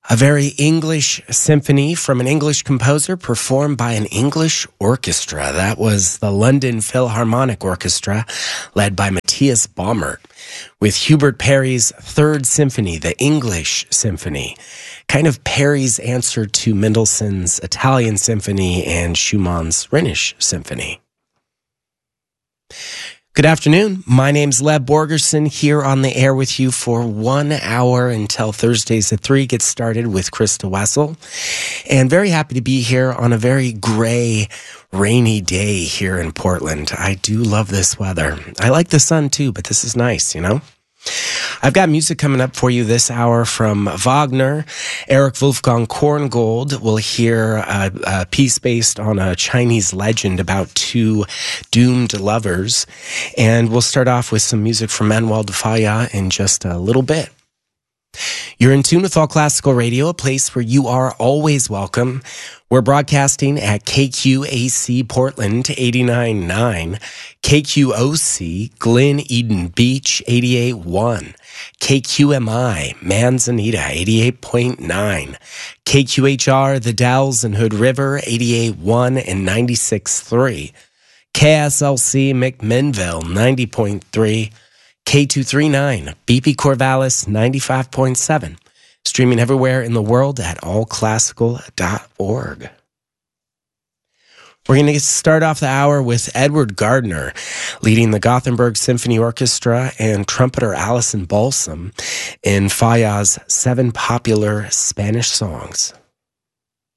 A very English symphony from an English composer performed by an English orchestra. That was the London Philharmonic Orchestra, led by Matthias Baumert, with Hubert Parry's Third Symphony, the English Symphony, kind of Parry's answer to Mendelssohn's Italian Symphony and Schumann's Rhenish Symphony. Good afternoon. My name's Lev Borgerson, here on the air with you for 1 hour until Thursdays at 3 gets started with Krista Wessel. And very happy to be here on a very gray, rainy day here in Portland. I do love this weather. I like the sun too, but this is nice, you know? I've got music coming up for you this hour from Wagner. Eric Wolfgang Korngold will hear a piece based on a Chinese legend about two doomed lovers. And we'll start off with some music from Manuel de Falla in just a little bit. You're in tune with All Classical Radio, a place where you are always welcome. We're broadcasting at KQAC Portland 89.9, KQOC Glen Eden Beach 88.1, KQMI Manzanita 88.9, KQHR The Dalles and Hood River 88.1 and 96.3, KSLC McMinnville 90.3, K239, BP Corvallis 95.7, streaming everywhere in the world at allclassical.org. We're going to start off the hour with Edward Gardner, leading the Gothenburg Symphony Orchestra, and trumpeter Alison Balsam in Falla's 7 popular Spanish songs.